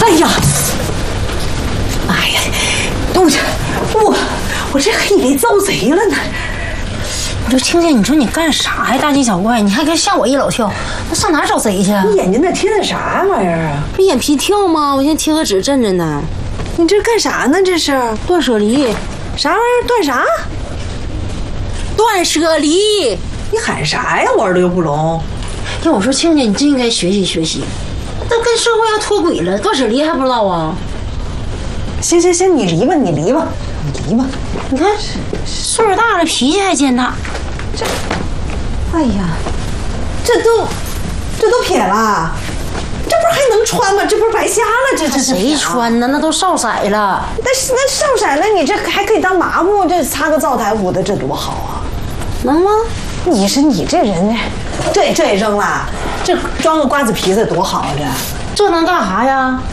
哎呀，哎呀，我这还以为遭贼了呢。 我就听见你说你干啥呀？大惊小怪，你还跟吓我一老跳。那上哪找贼去？ 你眼睛那贴的啥玩意儿啊？ 不眼皮跳吗？我现在贴个纸镇着呢。 你这干啥呢？这是断舍离。 啥玩意儿？断啥？ 断舍离。 你喊啥呀？我耳朵又不聋。 要我说，亲家，你真应该学习学习。那跟社会要脱轨了，断舍离还不知道啊？ 行，你离吧。 你看，岁数大了，脾气还渐大。 哎呀，这都撇了，这不是还能穿吗？这不是白瞎了？这谁穿呢？那都少色了。 那少色了，你这还可以当抹布，这擦个灶台污的，这多好啊！ 能吗？ 你这人，这也扔了，这装个瓜子皮子多好啊！ 这能干啥呀？